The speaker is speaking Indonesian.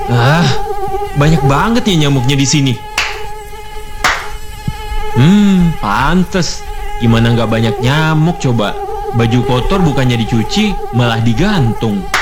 Ah, banyak banget ya nyamuknya di sini. Pantes. Gimana nggak banyak nyamuk coba? Baju kotor bukannya dicuci, malah digantung.